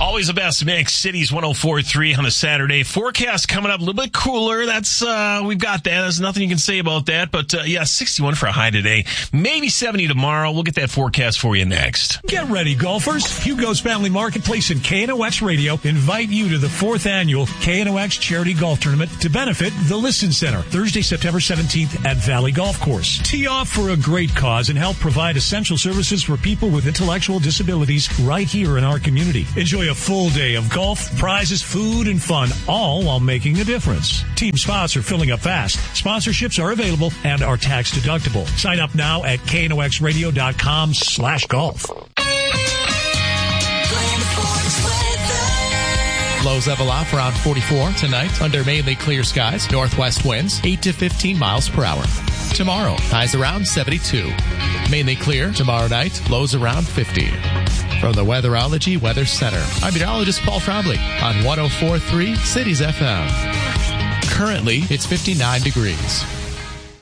Always the best mix. Cities 104.3 on a Saturday. Forecast coming up a little bit cooler. That's, we've got that. There's nothing you can say about that. But, 61 for a high today. Maybe 70 tomorrow. We'll get that forecast for you next. Get ready, golfers. Hugo's Family Marketplace and KNOX Radio invite you to the 4th annual KNOX Charity Golf Tournament to benefit the Listen Center, Thursday, September 17th at Valley Golf Course. Tee off for a great cause and help provide essential services for people with intellectual disabilities right here in our community. Enjoy a full day of golf, prizes, food, and fun, all while making a difference. Team spots are filling up fast. Sponsorships are available and are tax deductible. Sign up now at knoxradio.com/golf. Lows level off around 44 tonight under mainly clear skies. Northwest winds 8 to 15 miles per hour. Tomorrow, highs around 72. Mainly clear tomorrow night, lows around 50. From the Weatherology Weather Center, I'm meteorologist Paul Trombley on 104.3 Cities FM. Currently, it's 59 degrees.